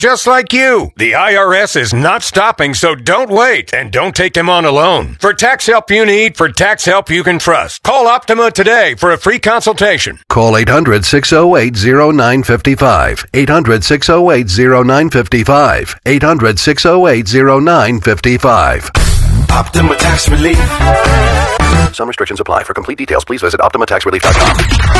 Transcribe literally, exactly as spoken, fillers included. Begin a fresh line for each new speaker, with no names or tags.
just like you. The I R S is not stopping, so don't wait, and don't take them on alone. For tax help you need, for tax help you can trust, call Optima today for a free consultation.
Call eight hundred, six oh eight, oh nine five five. eight hundred, six oh eight, oh nine five five. eight hundred, six oh eight, oh nine five five.
Optima Tax Relief.
Some restrictions apply. For complete details, please visit Optima Tax Relief dot com.